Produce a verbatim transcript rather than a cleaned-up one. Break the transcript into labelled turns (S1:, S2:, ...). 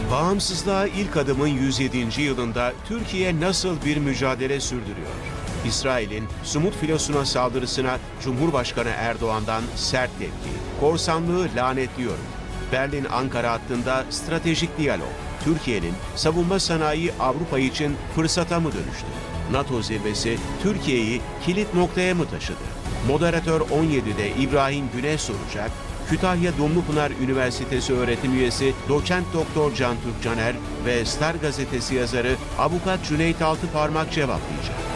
S1: Bağımsızlığa ilk adımın yüz yedinci yılında Türkiye nasıl bir mücadele sürdürüyor? İsrail'in Sumut filosuna saldırısına Cumhurbaşkanı Erdoğan'dan sert tepki. Korsanlığı lanetliyorum. Berlin-Ankara hattında stratejik diyalog. Türkiye'nin savunma sanayi Avrupa için fırsata mı dönüştü? NATO zirvesi Türkiye'yi kilit noktaya mı taşıdı? Moderatör on yedide İbrahim Güneş soracak. Kütahya Dumlupınar Üniversitesi öğretim üyesi doçent doktor Can Türk Caner ve Star gazetesi yazarı avukat Cüneyt Altıparmak cevaplayacak.